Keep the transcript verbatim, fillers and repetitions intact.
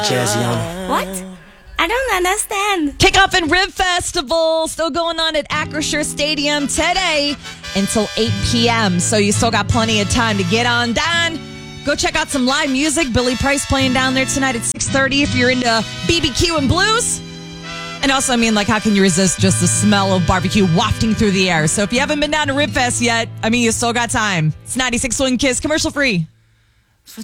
Jazzy on. What? I don't understand. Kickoff and Rib Festival still going on at Acrisure Stadium today until eight p.m. So you still got plenty of time to get on down. Go check out some live music. Billy Price playing down there tonight at six thirty if you're into B B Q and blues. And also, I mean, like, how can you resist just the smell of barbecue wafting through the air? So if you haven't been down to Rib Fest yet, I mean, you still got time. It's ninety-six Swing Kiss, commercial free.